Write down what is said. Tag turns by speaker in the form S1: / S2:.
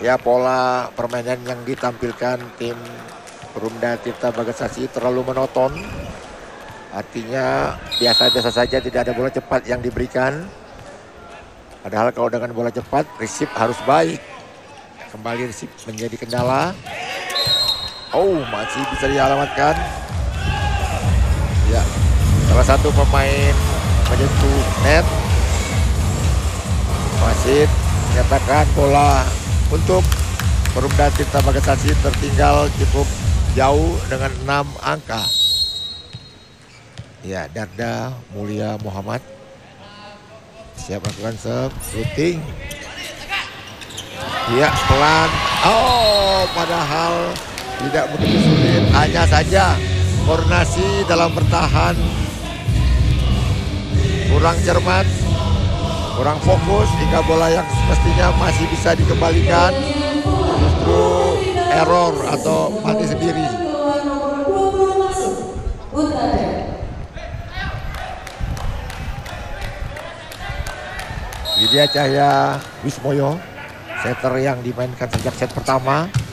S1: Ya, pola permainan yang ditampilkan tim Perumda Tirta Bagasasi terlalu monoton. Artinya biasa-biasa saja, tidak ada bola cepat yang diberikan. Padahal kalau dengan bola cepat, resip harus baik. Kembali resip menjadi kendala. Oh, masih bisa dialamatkan. Ya, salah satu pemain menyentuh net. Wasit menyatakan bola untuk Perumda Tirta Bagasasi tertinggal cukup jauh dengan 6 angka. Ya, Darda Mulia Muhammad siap melakukan shooting. Ya, pelan. Oh, padahal tidak begitu sulit. Hanya saja koordinasi dalam bertahan kurang cermat, kurang fokus hingga bola yang semestinya masih bisa dikembalikan justru error atau mati sendiri. Widya Cahya Wismoyo, setter yang dimainkan sejak set pertama.